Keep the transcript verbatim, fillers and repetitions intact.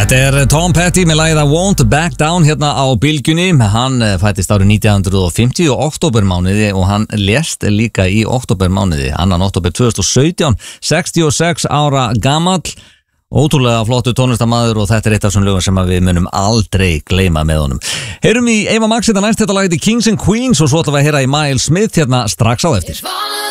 Þetta er Tom Petty með lagið I Won't Back Down hérna á Bylgjunni. Hann fættist árið nítján hundruð fimmtíu og októbermánuði og hann lést líka í októbermánuði, annan október tvö þúsund og sautján, sextíu og sex ára gamall. Ótrúlega flottu tónlistarmaður og þetta er eitt af þessum lögum sem við munum aldrei gleyma með honum. Heyrum í Eva Max hérna næst, þetta lagið í Kings and Queens og svo ætlum við að heyra í Miles Smith hérna strax á eftir.